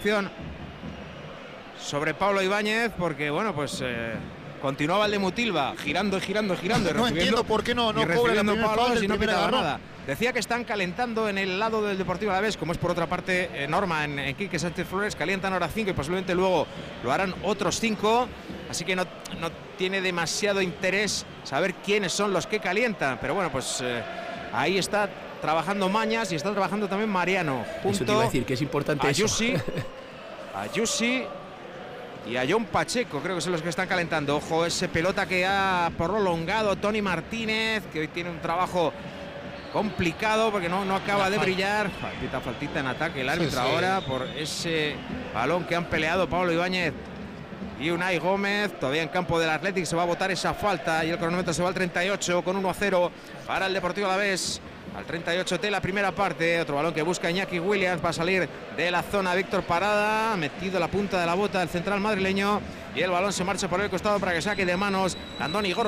protección sobre Pablo Ibáñez, porque bueno, pues continuaba el de Mutilva girando y girando y girando. No entiendo por qué no cobra la primera falta y no del primer pitaba agarrón. nada. Decía que están calentando en el lado del Deportivo Alavés, como es por otra parte Norma en Quique Sánchez Flores. Calientan ahora 5 y posiblemente luego lo harán otros 5. Así que no tiene demasiado interés saber quiénes son los que calientan. Pero bueno, pues ahí está trabajando Mañas y está trabajando también Mariano. Eso te iba a decir, que es importante a eso. Yusi y a John Pacheco, creo que son los que están calentando. Ojo, ese pelota que ha prolongado Tony Martínez, que hoy tiene un trabajo complicado porque no acaba de brillar. Faltita en ataque el árbitro ahora por ese balón que han peleado Pablo Ibáñez y Unai Gómez. Todavía en campo del Athletic se va a votar esa falta y el cronómetro se va al 38 con 1-0 para el Deportivo Alavés. Al 38 de la primera parte, otro balón que busca Iñaki Williams, va a salir de la zona Víctor Parada, metido la punta de la bota del central madrileño y el balón se marcha por el costado para que saque de manos Andoni Gorospe.